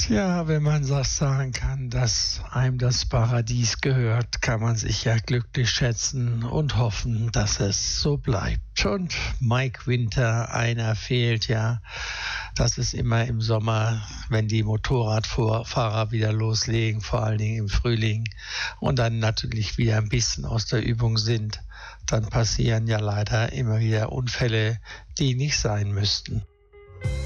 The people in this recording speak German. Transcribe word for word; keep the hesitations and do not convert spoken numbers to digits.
Tja, wenn man das sagen kann, dass einem das Paradies gehört, kann man sich ja glücklich schätzen und hoffen, dass es so bleibt. Und Mike Winter, einer fehlt ja. Das ist immer im Sommer, wenn die Motorradfahrer wieder loslegen, vor allen Dingen im Frühling, und dann natürlich wieder ein bisschen aus der Übung sind. Dann passieren ja leider immer wieder Unfälle, die nicht sein müssten.